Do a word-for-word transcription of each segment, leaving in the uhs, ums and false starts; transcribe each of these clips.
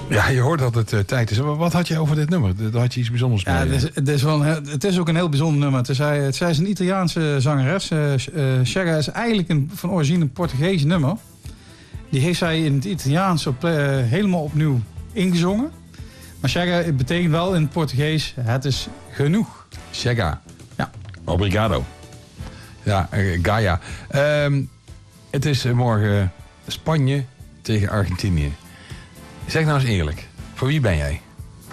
Ja, je hoort dat het uh, tijd is. Wat had je over dit nummer? Dat had je iets bijzonders mee? Ja, het is, het, is wel een, het is ook een heel bijzonder nummer. Het is, het, zij is een Italiaanse zangeres. Uh, uh, Chega is eigenlijk een, van origine een Portugees nummer. Die heeft zij in het Italiaans op, uh, helemaal opnieuw ingezongen. Maar Chega betekent wel in het Portugees, het is genoeg. Chega. Ja. Obrigado. Ja, uh, Gaia. Um, het is uh, morgen Spanje tegen Argentinië. Zeg nou eens eerlijk, voor wie ben jij?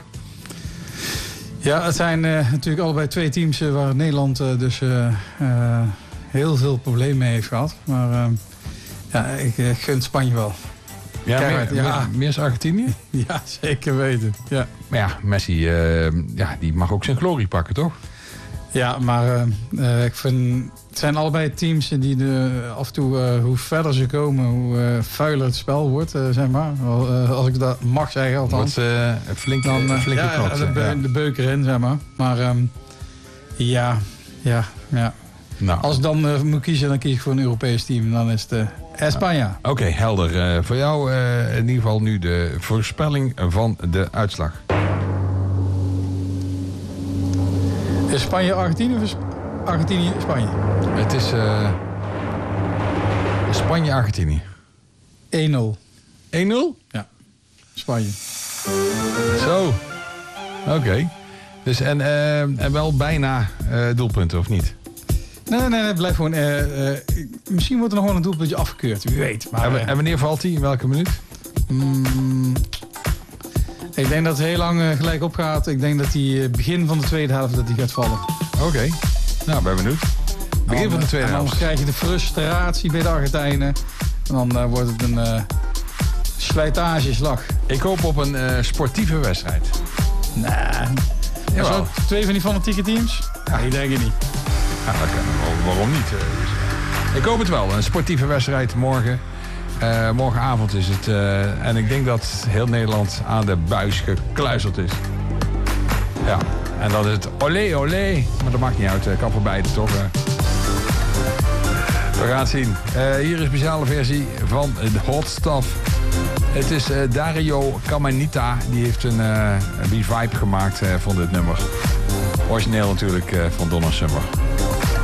Ja, het zijn uh, natuurlijk allebei twee teams uh, waar Nederland uh, dus uh, uh, heel veel problemen mee heeft gehad. Maar uh, ja, ik uh, gun Spanje wel. Ja, Kijk, meer, ja. meer, meer is Argentinië? Ja, zeker weten. Ja. Maar ja, Messi uh, ja, die mag ook zijn glorie pakken, toch? Ja, maar uh, uh, ik vind, het zijn allebei teams die de, af en toe, uh, hoe verder ze komen, hoe uh, vuiler het spel wordt, uh, zeg maar. Uh, als ik dat mag zeggen, althans. Wat uh, flink, dan, uh, flinke ja, knot, de, be- ja. de beuk erin, zeg maar. Maar um, ja, ja, ja. Nou. Als ik dan uh, moet kiezen, dan kies ik voor een Europees team. Dan is het uh, Espanja. Oké, okay, helder. Uh, voor jou uh, in ieder geval nu de voorspelling van de uitslag. Is Spanje Argentinië of is Argentinië Spanje? Het is uh, Spanje-Argentinië. één nul. één nul? Ja, Spanje. Zo. Oké. Okay. Dus en, uh, en wel bijna uh, doelpunten, of niet? Nee, nee, nee, het blijft gewoon... Uh, uh, misschien wordt er nog gewoon een doelpuntje afgekeurd, wie weet. Maar, en, uh, en wanneer valt hij? In welke minuut? Mm, ik denk dat het heel lang uh, gelijk opgaat. Ik denk dat hij uh, begin van de tweede helft dat hij gaat vallen. Oké. Okay. Nou, ben benieuwd. Begin dan, van de tweede en dan helft. Dan krijg je de frustratie bij de Argentijnen. En dan uh, wordt het een uh, slijtageslag. Ik hoop op een uh, sportieve wedstrijd. Nee. Nah. Zo, twee van die fanatieke teams? Ja, ik denk het niet. Ja, dat kan, waarom niet? Ik hoop het wel. Een sportieve wedstrijd morgen. Uh, morgenavond is het. Uh, en ik denk dat heel Nederland aan de buis gekluisterd is. Ja. En dan is het olé, olé. Maar dat maakt niet uit. Ik kan voorbij het toch. Uh. We gaan het zien. Uh, hier is een speciale versie van Hot Stuff. Het is uh, Dario Camanita. Die heeft een uh, vibe gemaakt uh, van dit nummer. Origineel natuurlijk uh, van Donna Summer.